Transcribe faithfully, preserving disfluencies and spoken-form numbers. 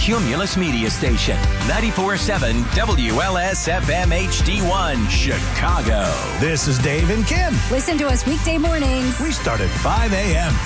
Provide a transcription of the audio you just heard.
Cumulus Media Station. ninety-four point seven W L S F M H D one, Chicago. This is Dave and Kim. Listen to us weekday mornings. We start at five a.m.